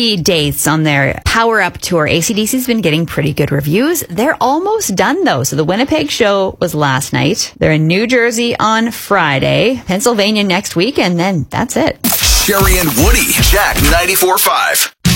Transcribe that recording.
the dates on their Power Up tour. AC/DC's been getting pretty good reviews. They're almost done, though. So the Winnipeg show was last night. They're in New Jersey on Friday, Pennsylvania next week, and then that's it. Sherry and Woody, Jack 94.5.